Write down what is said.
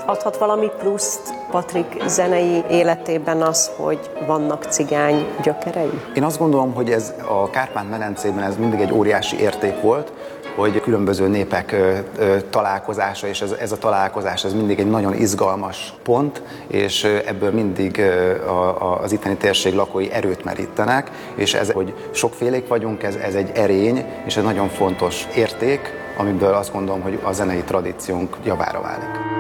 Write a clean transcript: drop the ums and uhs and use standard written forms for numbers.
Adhat valami pluszt Patrik zenei életében az, hogy vannak cigány gyökerei? Én azt gondolom, hogy ez a Kárpát-medencében ez mindig egy óriási érték volt, hogy különböző népek találkozása, és ez a találkozás ez mindig egy nagyon izgalmas pont, és ebből mindig az itteni térség lakói erőt merítenek, és ez, hogy sokfélék vagyunk, ez egy erény, és ez nagyon fontos érték, amiből azt gondolom, hogy a zenei tradíciónk javára válik.